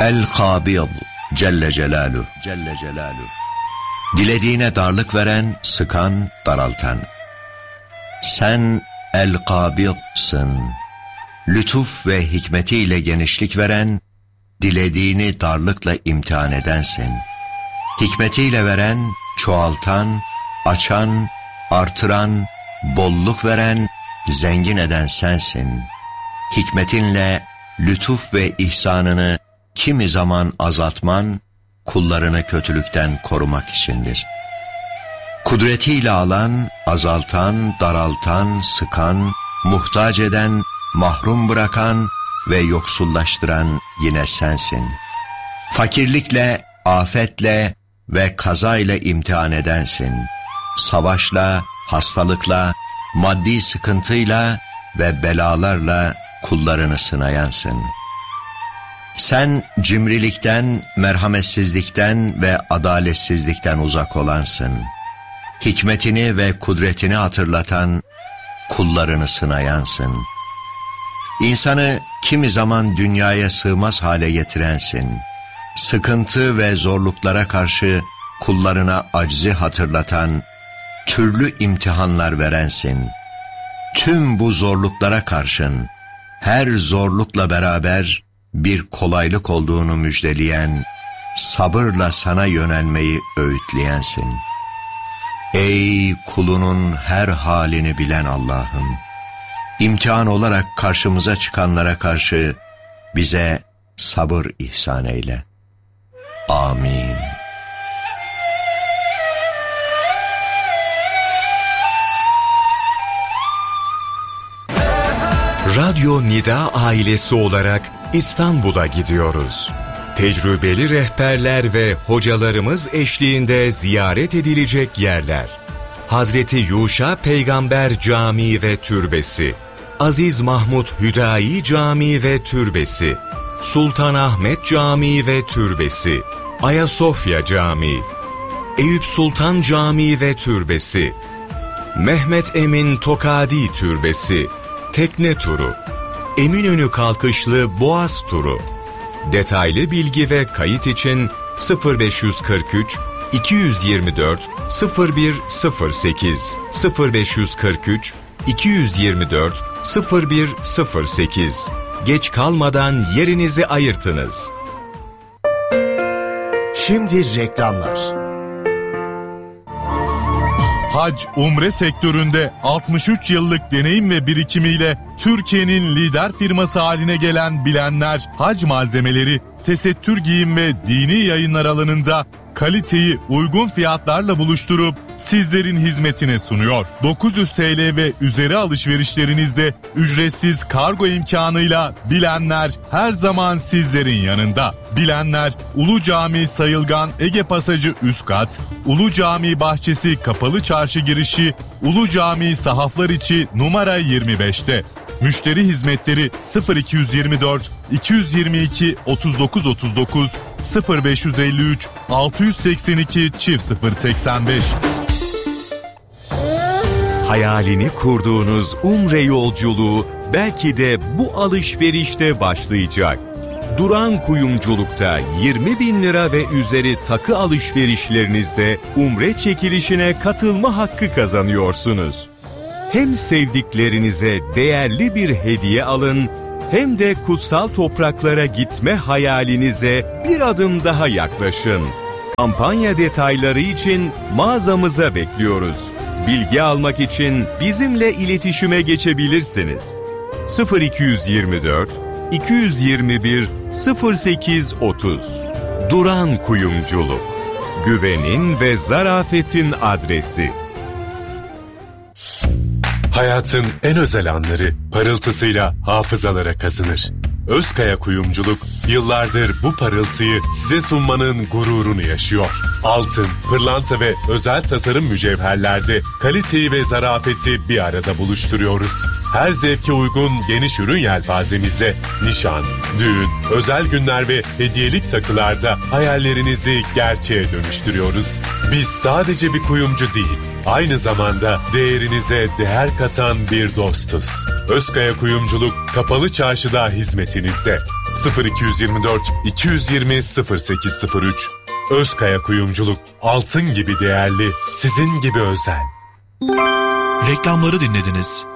El-Kabid Celle Celaluhu. Dilediğine darlık veren, sıkan, daraltan. Sen El-Kabid'sın. Lütuf ve hikmetiyle genişlik veren, dilediğini darlıkla imtihan edensin. Hikmetiyle veren, çoğaltan, açan, artıran, bolluk veren, zengin eden sensin. Hikmetinle lütuf ve ihsanını kimi zaman azaltman, kullarını kötülükten korumak içindir. Kudretiyle alan, azaltan, daraltan, sıkan, muhtaç eden, mahrum bırakan ve yoksullaştıran yine sensin. Fakirlikle, afetle ve kazayla imtihan edensin. Savaşla, hastalıkla, maddi sıkıntıyla ve belalarla kullarını sınayansın. Sen cimrilikten, merhametsizlikten ve adaletsizlikten uzak olansın. Hikmetini ve kudretini hatırlatan, kullarını sınayansın. İnsanı kimi zaman dünyaya sığmaz hale getirensin. Sıkıntı ve zorluklara karşı kullarına aczi hatırlatan, türlü imtihanlar verensin. Tüm bu zorluklara karşın, her zorlukla beraber bir kolaylık olduğunu müjdeleyen, sabırla sana yönelmeyi öğütleyensin. Ey kulunun her halini bilen Allah'ım! İmtihan olarak karşımıza çıkanlara karşı bize sabır ihsan eyle. Amin. Radyo Nida ailesi olarak İstanbul'a gidiyoruz. Tecrübeli rehberler ve hocalarımız eşliğinde ziyaret edilecek yerler. Hazreti Yuşa Peygamber Camii ve Türbesi, Aziz Mahmud Hüdayi Camii ve Türbesi, Sultanahmet Camii ve Türbesi, Ayasofya Camii, Eyüp Sultan Camii ve Türbesi, Mehmet Emin Tokadi Türbesi, tekne turu, Eminönü kalkışlı Boğaz turu. Detaylı bilgi ve kayıt için 0543 224 0108 0543 224 0108. Geç kalmadan yerinizi ayırtınız. Şimdi reklamlar. Hac, umre sektöründe 63 yıllık deneyim ve birikimiyle Türkiye'nin lider firması haline gelen Bilenler Hac Malzemeleri, tesettür giyim ve dini yayınlar alanında kaliteyi uygun fiyatlarla buluşturup sizlerin hizmetine sunuyor. 900 TL ve üzeri alışverişlerinizde ücretsiz kargo imkanıyla Bilenler her zaman sizlerin yanında. Bilenler, Ulu Cami Sayılgan Ege Pasajı üst kat, Ulu Cami Bahçesi Kapalı Çarşı girişi, Ulu Cami Sahaflar içi numara 25'te. Müşteri hizmetleri 0224 222 3939 0553 682 085. Hayalini kurduğunuz umre yolculuğu belki de bu alışverişte başlayacak. Duran Kuyumculuk'ta 20.000 lira ve üzeri takı alışverişlerinizde umre çekilişine katılma hakkı kazanıyorsunuz. Hem sevdiklerinize değerli bir hediye alın, hem de kutsal topraklara gitme hayalinize bir adım daha yaklaşın. Kampanya detayları için mağazamıza bekliyoruz. Bilgi almak için bizimle iletişime geçebilirsiniz. 0224 221 0830. Duran Kuyumculuk. Güvenin ve zarafetin adresi. Hayatın en özel anları parıltısıyla hafızalara kazınır. Özkaya Kuyumculuk yıllardır bu parıltıyı size sunmanın gururunu yaşıyor. Altın, pırlanta ve özel tasarım mücevherlerde kaliteyi ve zarafeti bir arada buluşturuyoruz. Her zevke uygun geniş ürün yelpazemizle nişan, düğün, özel günler ve hediyelik takılarda hayallerinizi gerçeğe dönüştürüyoruz. Biz sadece bir kuyumcu değil, Aynı zamanda değerinize değer katan bir dostuz. Özkaya Kuyumculuk Kapalı Çarşı'da hizmetinizde. 0224 220 0803. Özkaya Kuyumculuk, altın gibi değerli, sizin gibi özel. Reklamları dinlediniz.